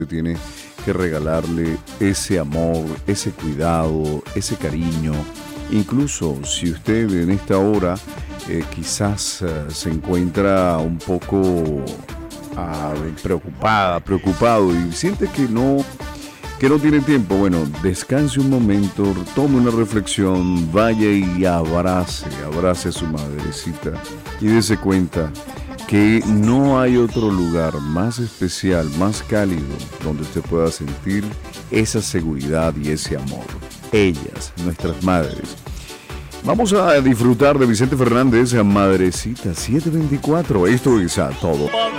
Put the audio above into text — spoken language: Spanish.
tiene que regalarle ese amor, ese cuidado, ese cariño. Incluso si usted en esta hora quizás se encuentra un poco preocupado y siente que no tiene tiempo, bueno, descanse un momento, tome una reflexión, vaya y abrace a su madrecita y dése cuenta que no hay otro lugar más especial, más cálido, donde usted pueda sentir esa seguridad y ese amor. Ellas, nuestras madres. Vamos a disfrutar de Vicente Fernández, Madrecita 724. Esto es A Todo.